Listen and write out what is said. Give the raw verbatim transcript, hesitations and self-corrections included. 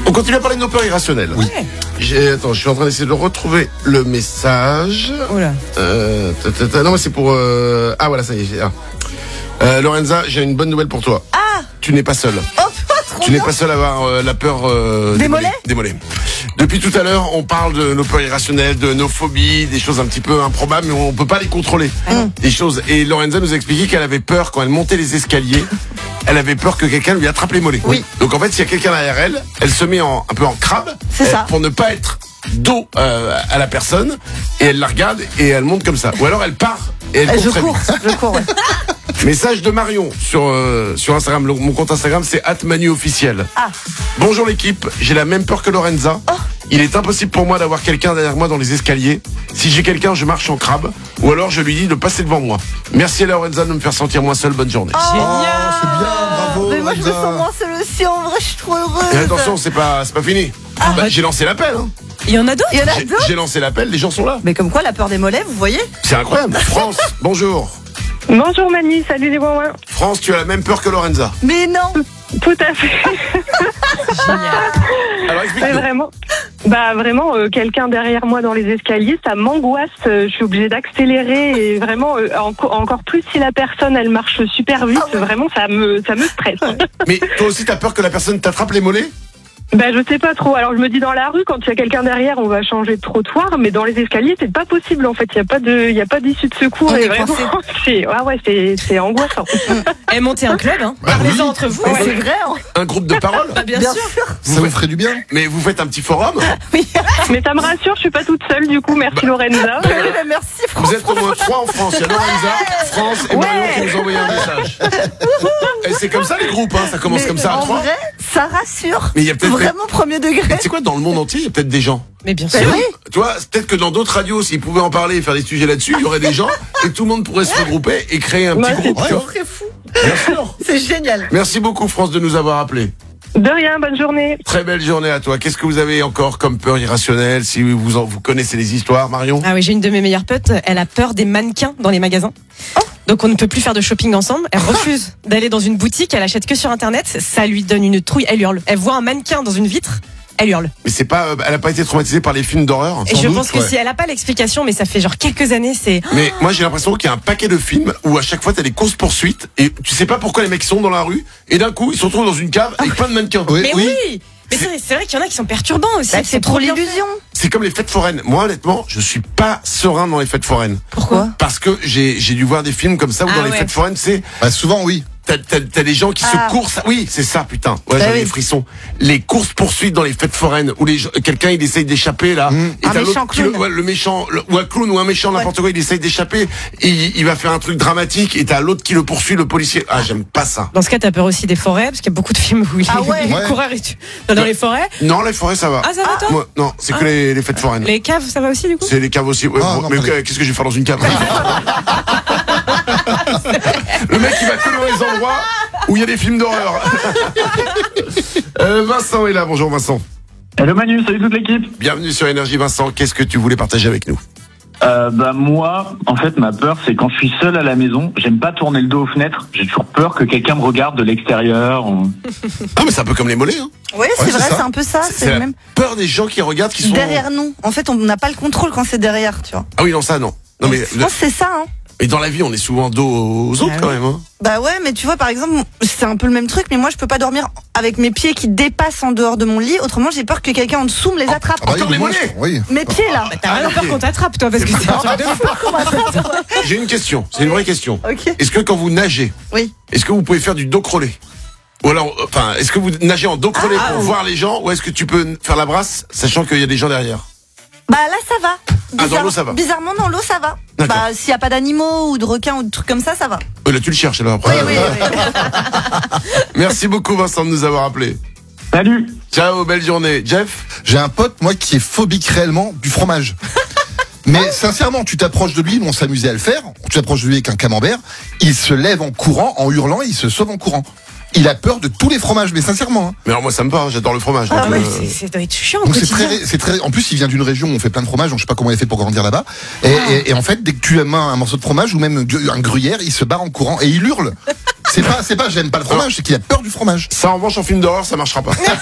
On continue à parler de nos peurs irrationnelles. Oui. J'ai, attends, je suis en train d'essayer de retrouver le message. Oh là. Euh, ta, ta, ta, non, mais c'est pour... Euh... Ah, voilà, ça y est. J'ai, ah. euh, Lorenza, j'ai une bonne nouvelle pour toi. Ah. Tu n'es pas seule. Oh, trop Tu n'es bien. pas seul à avoir euh, la peur euh, Des mollets Des mollets. Depuis tout à l'heure, on parle de nos peurs irrationnelles, de nos phobies, des choses un petit peu improbables, mais on peut pas les contrôler. Mmh. Des choses. Et Lorenza nous a expliqué qu'elle avait peur quand elle montait les escaliers. Elle avait peur que quelqu'un lui attrape les mollets. Oui. Donc en fait, s'il y a quelqu'un derrière elle, elle se met en, un peu en crabe. C'est euh, ça. Pour ne pas être dos euh, à la personne. Et elle la regarde et elle monte comme ça. Ou alors elle part et elle Euh, court Je très cours, vite. je cours, ouais. Message de Marion sur euh, sur Instagram. Le- mon compte Instagram, c'est arobase manu officiel. Ah. Bonjour l'équipe, j'ai la même peur que Lorenza. Oh. Il est impossible pour moi d'avoir quelqu'un derrière moi dans les escaliers. Si j'ai quelqu'un, je marche en crabe. Ou alors je lui dis de passer devant moi. Merci à Lorenza de me faire sentir moins seul. Bonne journée. Oh, Génial. c'est bien, bravo, Mais moi, je me Lorenza. sens moins seule aussi, en vrai, je suis trop heureuse. Et attention, c'est pas c'est pas fini. Bah, j'ai lancé l'appel. Hein. Il y en a d'autres. Il y en a J'ai- d'autres. J'ai lancé l'appel, les gens sont là. Mais comme quoi, la peur des mollets, vous voyez? C'est incroyable. France, bonjour. Bonjour Manu, salut les ouin-ouin. France, tu as la même peur que Lorenza. Mais non. Tout à fait. Alors Mais explique-nous. vraiment, bah vraiment, euh, quelqu'un derrière moi dans les escaliers, ça m'angoisse. euh, je suis obligée d'accélérer et vraiment, euh, enco- encore plus si la personne elle marche super vite, Ah ouais. vraiment ça me ça me stresse. Mais toi aussi, t'as peur que la personne t'attrape les mollets? Bah je sais pas trop. Alors je me dis dans la rue, quand il y a quelqu'un derrière, on va changer de trottoir, mais dans les escaliers, c'est pas possible en fait. Il y a pas de, il y a pas d'issue de secours. On et est vraiment, coincé. c'est, ah ouais, c'est c'est angoissant. Eh, montez un club, hein. Bah Parlez-en oui. entre vous. Mais Ouais. c'est vrai, hein. Un groupe de parole? Bah, bien, Bien sûr. sûr. Ça vous ferait du bien. Mais vous faites un petit forum? Oui. Mais ça me rassure, je suis pas toute seule du coup. Merci Lorenza. Oui, mais merci, François. Vous êtes au moins trois en France. Il y a Lorenza, France et Marion qui nous ont envoyé un message. Et c'est comme ça les groupes, hein. Ça commence Mais comme ça à en trois. vrai, ça rassure. Mais il y a peut-être- Vraiment premier degré. Mais tu sais quoi, dans le monde entier, il y a peut-être des gens. Mais bien Bah sûr. oui. Tu vois, peut-être que dans d'autres radios, s'ils pouvaient en parler et faire des sujets là-dessus, il y aurait des gens et tout le monde pourrait se regrouper et créer un petit Ouais, groupe. c'est tu vois. Très fou. Bien sûr. C'est génial. Merci beaucoup France de nous avoir appelés. De rien, bonne journée. Très belle journée à toi. Qu'est-ce que vous avez encore comme peur irrationnelle? Si vous en, vous connaissez les histoires, Marion? Ah oui, j'ai une de mes meilleures potes. Elle a peur des mannequins dans les magasins. Donc on ne peut plus faire de shopping ensemble. Elle refuse d'aller dans une boutique. Elle achète que sur internet. Ça lui donne une trouille. Elle hurle. Elle voit un mannequin dans une vitre. Elle hurle. Mais c'est pas, euh, elle a pas été traumatisée par les films d'horreur? Et Sans je doute, pense que ouais. si elle a pas l'explication, mais ça fait genre quelques années, c'est. Mais moi j'ai l'impression qu'il y a un paquet de films où à chaque fois t'as des courses poursuites et tu sais pas pourquoi les mecs sont dans la rue et d'un coup ils se retrouvent dans une cave avec plein de mannequins. Oui, Mais oui. oui. Mais c'est c'est vrai qu'il y en a qui sont perturbants aussi. Bah, qui c'est sont trop bien l'illusion. C'est comme les fêtes foraines. Moi honnêtement, je suis pas serein dans les fêtes foraines Pourquoi? parce que j'ai j'ai dû voir des films comme ça où Ah dans les ouais. fêtes foraines c'est Bah, souvent, oui. t'as t'as t'as des gens qui Ah. se coursent. Oui, c'est ça putain. Ouais, Bah j'avais oui. des frissons. Les courses poursuites dans les fêtes foraines où les gens- quelqu'un il essaye d'échapper là Mmh. et Un t'as l'autre méchant qui le, clown. ouais, le méchant le- ou un clown ou un méchant n'importe quoi il essaye d'échapper et il, il va faire un truc dramatique et t'as l'autre qui le poursuit le policier. Ah j'aime pas ça. Dans ce cas, t'as peur aussi des forêts, parce qu'il y a beaucoup de films où il Ah ouais. il Ouais. coureur et tu. Dans, dans les forêts. Non les forêts ça va. Ah, ça va toi Moi, non, c'est que Ah. les, les fêtes foraines. Les caves, ça va aussi du coup. C'est les caves aussi. Ouais, Ah, bon, non, mais pas les- euh, qu'est-ce que je vais faire dans une cave? Le mec il va que dans les endroits où il y a des films d'horreur. euh, Vincent est là. Bonjour Vincent. Hello Manu, salut toute l'équipe. Bienvenue sur Énergie Vincent. Qu'est-ce que tu voulais partager avec nous? Euh, bah moi, en fait, ma peur, c'est quand je suis seul à la maison, j'aime pas tourner le dos aux fenêtres. J'ai toujours peur que quelqu'un me regarde de l'extérieur. ou- Ah mais c'est un peu comme les mollets. Hein. Oui, c'est Ouais, vrai, c'est ça. c'est un peu ça. C'est C'est la le même. peur des gens qui regardent, qui sont Derrière nous. En fait, on n'a pas le contrôle quand c'est derrière, tu vois. Ah oui non ça non. Non mais, Je pense que c'est ça, hein. mais dans la vie on est souvent dos aux autres Ah quand oui. même. Hein. Bah ouais, mais tu vois, par exemple, c'est un peu le même truc, mais moi, je peux pas dormir avec mes pieds qui dépassent en dehors de mon lit. Autrement, j'ai peur que quelqu'un en dessous me les attrape. Ah bah, Encore oui, les moi, mollets. je- Oui. Mes pieds, là. T'as rien Ah, peur ok. qu'on t'attrape, toi, parce que c'est un truc de fou. J'ai une question. C'est une vraie question. Ok. Est-ce que quand vous nagez, Oui. est-ce que vous pouvez faire du dos crôlé? Ou alors, euh, enfin, est-ce que vous nagez en dos crôlé Ah, pour oui. voir les gens, ou est-ce que tu peux faire la brasse, sachant qu'il y a des gens derrière? Bah là, ça va. Ah, dans Bizarre- l'eau, ça va. Bizarrement, dans l'eau, ça va. D'accord. Bah, s'il y a pas d'animaux ou de requins ou de trucs comme ça, ça va. Euh, là, tu le cherches alors après. Oui, oui, oui. Merci beaucoup Vincent de nous avoir appelés. Salut. Ciao, belle journée. Jeff? J'ai un pote, moi, qui est phobique réellement du fromage. Mais sincèrement, tu t'approches de lui, nous on s'amusait à le faire, tu t'approches de lui avec un camembert, il se lève en courant, en hurlant, il se sauve en courant. Il a peur de tous les fromages, mais sincèrement. Hein. Mais alors moi ça me parle, j'adore le fromage. Ah, donc, ouais, euh, C'est- C'est doit être chiant au Donc c'est quotidien. très, c'est très. En plus, il vient d'une région où on fait plein de fromages, donc je sais pas comment il a fait pour grandir là-bas. Et, Ah. et, et en fait, dès que tu as main un morceau de fromage ou même un gruyère, il se barre en courant et il hurle. C'est pas, c'est pas, j'aime pas le fromage, c'est qu'il a peur du fromage. Ça en revanche en film d'horreur ça marchera pas.